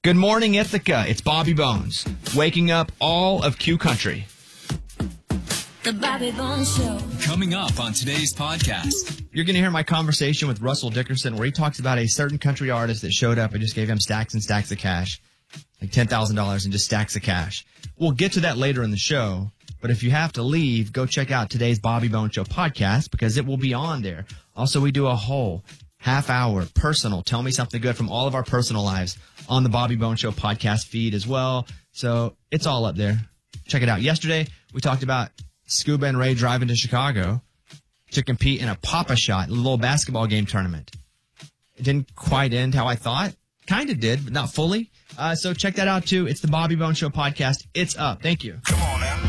Good morning, Ithaca. It's Bobby Bones, waking up all of Q Country. The Bobby Bones Show. Coming up on today's podcast. You're going to hear my conversation with Russell Dickerson where he talks about a certain country artist that showed up and just gave him stacks and stacks of cash, like $10,000 and just stacks of cash. We'll get to that later in the show, but if you have to leave, go check out today's Bobby Bones Show podcast because it will be on there. Also, we do a whole half-hour personal Tell Me Something Good from all of our personal lives on the Bobby Bones Show podcast feed as well. So it's all up there. Check it out. Yesterday, we talked about Scuba and Ray driving to Chicago to compete in a Pop-A-Shot, a little basketball game tournament. It didn't quite end how I thought. Kind of did, but not fully. So check that out, too. It's the Bobby Bones Show podcast. It's up. Thank you. Come